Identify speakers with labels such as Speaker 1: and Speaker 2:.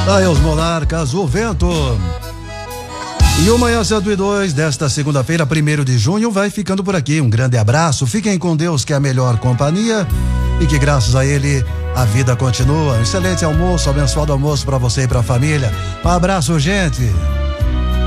Speaker 1: Aí os Monarcas, o vento. E o Manhã 102 desta segunda-feira, 1º de junho, vai ficando por aqui. Um grande abraço, fiquem com Deus, que é a melhor companhia e que graças a Ele a vida continua. Um excelente almoço, abençoado almoço para você e para a família. Um abraço, gente.